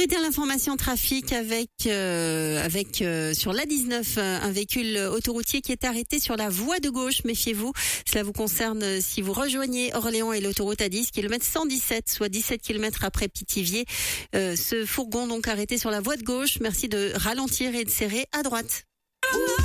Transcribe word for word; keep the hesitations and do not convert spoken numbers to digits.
Arrêtez l'information trafic avec euh, avec euh, sur l'A dix-neuf un véhicule autoroutier qui est arrêté sur la voie de gauche. Méfiez-vous, cela vous concerne si vous rejoignez Orléans et l'autoroute A dix, kilomètre cent dix-sept, soit dix-sept kilomètres après Pithiviers. Euh, ce fourgon donc arrêté sur la voie de gauche. Merci de ralentir et de serrer à droite.